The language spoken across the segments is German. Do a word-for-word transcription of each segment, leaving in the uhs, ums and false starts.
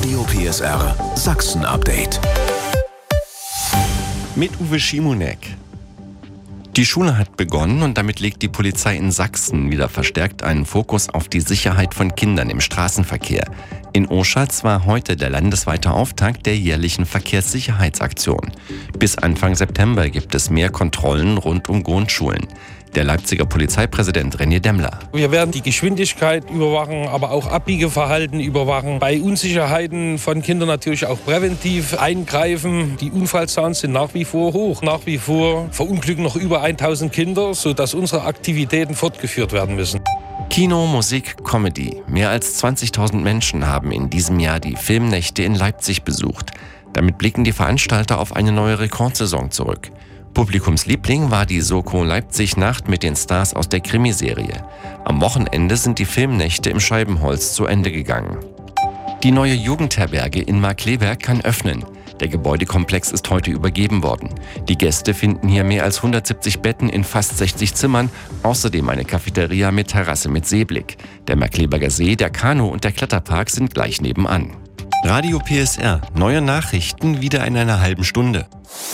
Radio P S R Sachsen Update. Mit Uwe Schimonek. Die Schule hat begonnen und damit legt die Polizei in Sachsen wieder verstärkt einen Fokus auf die Sicherheit von Kindern im Straßenverkehr. In Oschatz war heute der landesweite Auftakt der jährlichen Verkehrssicherheitsaktion. Bis Anfang September gibt es mehr Kontrollen rund um Grundschulen. Der Leipziger Polizeipräsident René Demmler. Wir werden die Geschwindigkeit überwachen, aber auch Abbiegeverhalten überwachen. Bei Unsicherheiten von Kindern natürlich auch präventiv eingreifen. Die Unfallzahlen sind nach wie vor hoch. Nach wie vor verunglücken noch über tausend Kinder, sodass unsere Aktivitäten fortgeführt werden müssen. Kino, Musik, Comedy. Mehr als zwanzigtausend Menschen haben in diesem Jahr die Filmnächte in Leipzig besucht. Damit blicken die Veranstalter auf eine neue Rekordsaison zurück. Publikumsliebling war die Soko Leipzig Nacht mit den Stars aus der Krimiserie. Am Wochenende sind die Filmnächte im Scheibenholz zu Ende gegangen. Die neue Jugendherberge in Markkleeberg kann öffnen. Der Gebäudekomplex ist heute übergeben worden. Die Gäste finden hier mehr als hundertsiebzig Betten in fast sechzig Zimmern, außerdem eine Cafeteria mit Terrasse mit Seeblick. Der Markkleeberger See, der Kanu- und der Kletterpark sind gleich nebenan. Radio P S R, neue Nachrichten wieder in einer halben Stunde.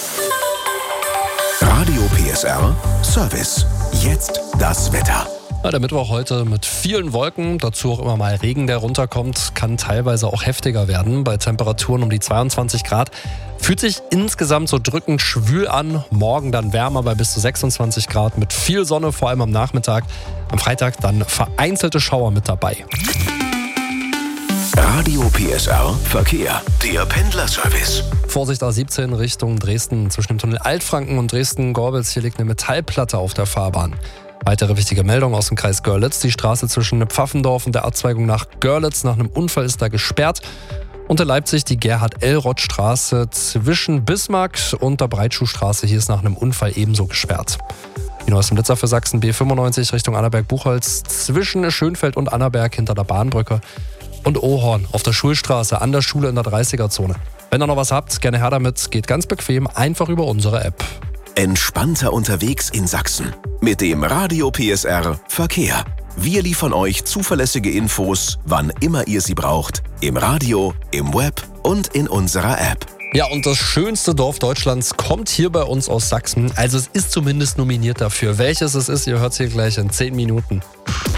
Radio P S R Service. Jetzt das Wetter. Ja, der Mittwoch heute mit vielen Wolken, dazu auch immer mal Regen, der runterkommt, kann teilweise auch heftiger werden. Bei Temperaturen um die zweiundzwanzig Grad. Fühlt sich insgesamt so drückend schwül an. Morgen dann wärmer bei bis zu sechsundzwanzig Grad mit viel Sonne, vor allem am Nachmittag. Am Freitag dann vereinzelte Schauer mit dabei. Radio P S R Verkehr. Der Pendlerservice. Vorsicht A siebzehn Richtung Dresden. Zwischen dem Tunnel Altfranken und Dresden-Gorbels. Hier liegt eine Metallplatte auf der Fahrbahn. Weitere wichtige Meldung aus dem Kreis Görlitz. Die Straße zwischen Pfaffendorf und der Abzweigung nach Görlitz nach einem Unfall ist da gesperrt. Unter Leipzig die Gerhard-Elroth-Straße zwischen Bismarck und der Breitschuhstraße. Hier ist nach einem Unfall ebenso gesperrt. Die neuesten Blitzer für Sachsen B fünfundneunzig Richtung Annaberg-Buchholz zwischen Schönfeld und Annaberg hinter der Bahnbrücke. Und Ohorn auf der Schulstraße an der Schule in der dreißiger-Zone. Wenn ihr noch was habt, gerne her damit. Geht ganz bequem, einfach über unsere App. Entspannter unterwegs in Sachsen. Mit dem Radio P S R Verkehr. Wir liefern euch zuverlässige Infos, wann immer ihr sie braucht. Im Radio, im Web und in unserer App. Ja, und das schönste Dorf Deutschlands kommt hier bei uns aus Sachsen. Also es ist zumindest nominiert dafür. Welches es ist, ihr hört es hier gleich in zehn Minuten.